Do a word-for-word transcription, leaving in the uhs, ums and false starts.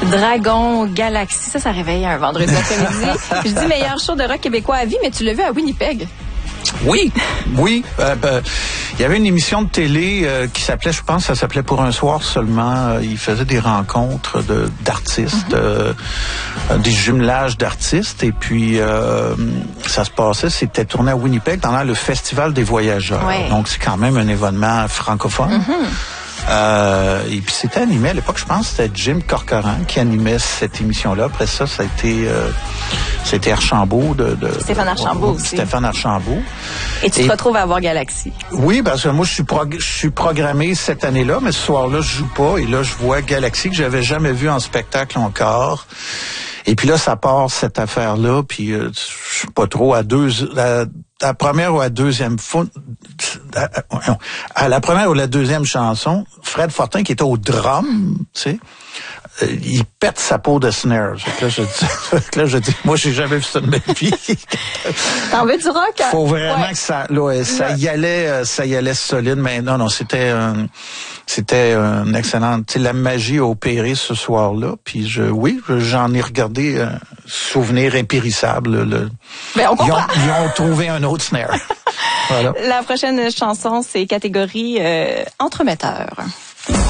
Dragon, Galaxy, ça, ça réveille un vendredi après-midi. Je dis meilleur show de rock québécois à vie, mais tu l'as vu à Winnipeg. Oui, oui. Euh, ben, il y avait une émission de télé euh, qui s'appelait, je pense, ça s'appelait Pour un soir seulement. Euh, il faisait des rencontres de d'artistes, mm-hmm. euh, des jumelages d'artistes. Et puis, euh, ça se passait, c'était tourné à Winnipeg pendant le Festival des voyageurs. Ouais. Donc, c'est quand même un événement francophone. Mm-hmm. Euh, et puis c'était animé à l'époque, je pense, c'était Jim Corcoran qui animait cette émission-là. Après ça, ça a été, euh, c'était Archambault de, de Stéphane Archambault aussi. Stéphane Archambault. Et tu et, te retrouves à voir Galaxy. Oui, parce que moi je suis prog- je suis programmé cette année-là, mais ce soir-là je joue pas et là je vois Galaxy que j'avais jamais vu en spectacle encore. Et puis là, ça part cette affaire-là, puis euh, je sais pas trop à deux, à, à la première ou à la deuxième fois, à, à, à la première ou la deuxième chanson, Fred Fortin qui était au drum, tu sais, euh, il pète sa peau de snare. Là, je dis, là, je dis, moi, j'ai jamais vu ça de ma vie. T'en veux du rock? Faut vraiment ouais. que ça, là, ça y allait, ça y allait solide, mais non, non, c'était un, c'était un excellent, tu sais, la magie a opéré ce soir-là, puis je, oui, j'en ai regardé un souvenir impérissable. Le, mais on ils, ont, ils ont trouvé un autre snare. Voilà. La prochaine chanson, c'est catégorie euh, entremetteur.